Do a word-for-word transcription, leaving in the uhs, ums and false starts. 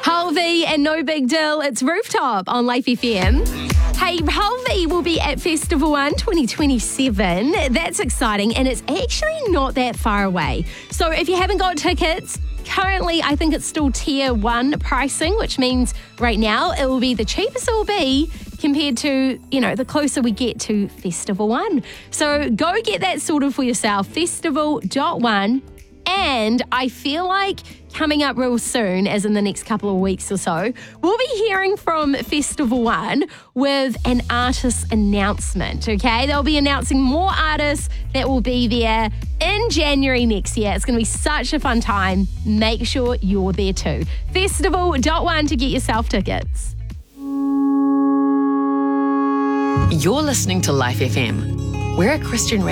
Halvey and No Big Deal. It's Rooftop on Life F M. Hey, Halvey will be at Festival One twenty twenty-seven. That's exciting, and it's actually not that far away. So if you haven't got tickets, currently I think it's still tier one pricing, which means right now it will be the cheapest it will be compared to, you know, the closer we get to Festival One. So go get that sorted for yourself, festival dot one. And I feel like coming up real soon, as in the next couple of weeks or so, we'll be hearing from Festival One with an artist announcement, okay? They'll be announcing more artists that will be there in January next year. It's going to be such a fun time. Make sure you're there too. festival dot one to get yourself tickets. You're listening to Life F M. We're a Christian radio